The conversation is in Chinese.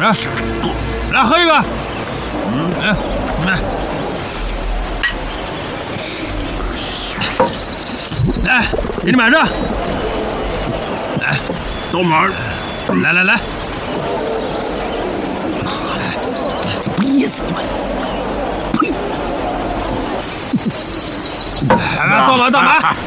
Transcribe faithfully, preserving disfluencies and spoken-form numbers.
来，来喝一个。来，来，来，给你买着。来， 都买。 来来来， 憋死你们！呸！ 来，倒满倒满。